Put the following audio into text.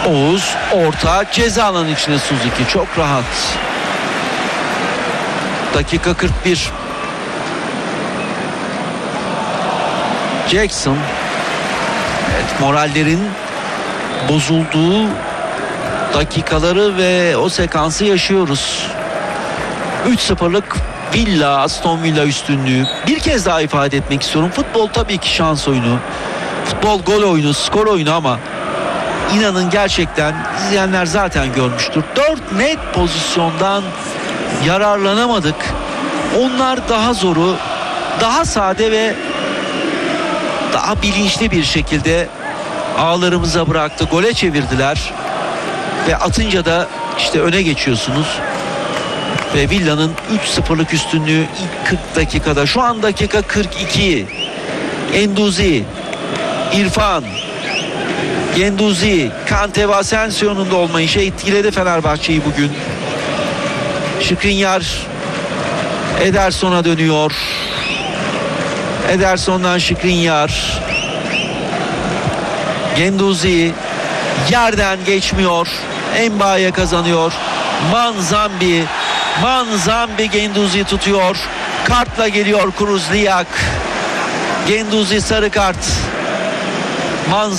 Oğuz orta ceza alanı içine, Suzuki çok rahat. Dakika 41. Jackson. Evet, morallerin bozulduğu dakikaları ve o sekansı yaşıyoruz. 3-0'lık Aston Villa üstünlüğü. Bir kez daha ifade etmek istiyorum. Futbol tabii ki şans oyunu. Futbol gol oyunu, skor oyunu ama inanın gerçekten izleyenler zaten görmüştür. 4 net pozisyondan yararlanamadık. Onlar daha zoru, daha sade ve daha bilinçli bir şekilde ağlarımıza bıraktı. Gole çevirdiler. Ve atınca da işte öne geçiyorsunuz. Ve Villa'nın 3-0'lık üstünlüğü ilk 40 dakikada. Şu an dakika 42. Enduzi, İrfan, Genduzi, Kante ve Asensio'nun da olmayışı etkiledi Fenerbahçe'yi bugün. Skriniar Ederson'a dönüyor. Ederson'dan Skriniar. Genduzi yerden geçmiyor. Emba'ya kazanıyor. Manzambi Genduzi tutuyor. Kartla geliyor Kruzliak. Genduzi sarı kart.